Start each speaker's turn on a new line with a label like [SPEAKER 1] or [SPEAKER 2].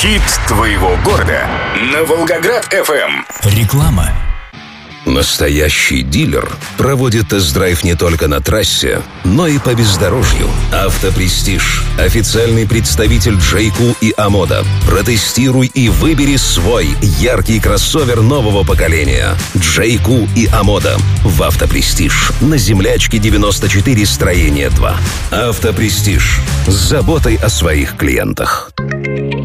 [SPEAKER 1] Хит твоего города на Волгоград-ФМ.
[SPEAKER 2] Реклама.
[SPEAKER 3] Настоящий дилер проводит тест-драйв не только на трассе, но и по бездорожью. Автопрестиж – официальный представитель Джейку и Амода. Протестируй и выбери свой яркий кроссовер нового поколения. Джейку и Амода. В Автопрестиж. На Землячке 94, строение 2. Автопрестиж. С заботой о своих клиентах.